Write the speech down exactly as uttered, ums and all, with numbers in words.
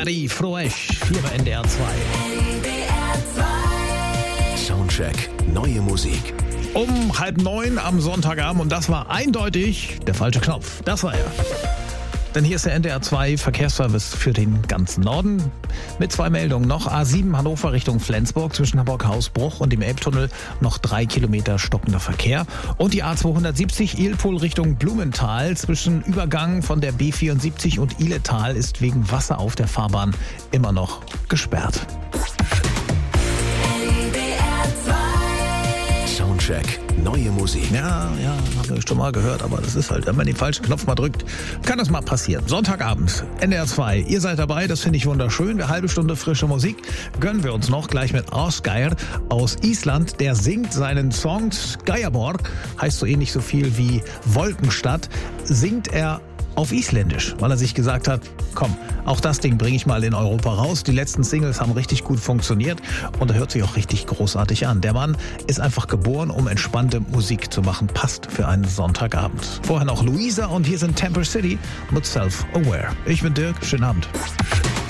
Marie Froesch hier bei N D R zwei. Soundcheck, neue Musik. Um halb neun am Sonntagabend und das war eindeutig der falsche Knopf. Das war er. Denn hier ist der N D R zwei Verkehrsservice für den ganzen Norden. Mit zwei Meldungen noch. A sieben Hannover Richtung Flensburg zwischen Hamburg-Hausbruch und dem Elbtunnel noch drei Kilometer stockender Verkehr. Und die A zweihundertsiebzig Ilpol Richtung Blumenthal zwischen Übergang von der B vierundsiebzig und Ihletal ist wegen Wasser auf der Fahrbahn immer noch gesperrt. Soundcheck, neue Musik. Ja, ja, haben wir schon mal gehört, aber das ist halt, wenn man den falschen Knopf mal drückt, kann das mal passieren. Sonntagabend, N D R zwei, ihr seid dabei, das finde ich wunderschön. Eine halbe Stunde frische Musik gönnen wir uns noch gleich mit Ásgeir aus Island. Der singt seinen Song Skyaborg, heißt so ähnlich so viel wie Wolkenstadt, singt er auf Isländisch, weil er sich gesagt hat, komm, auch das Ding bringe ich mal in Europa raus. Die letzten Singles haben richtig gut funktioniert und er hört sich auch richtig großartig an. Der Mann ist einfach geboren, um entspannte Musik zu machen. Passt für einen Sonntagabend. Vorher noch Luisa und hier sind Temper City mit Self-Aware. Ich bin Dirk, schönen Abend.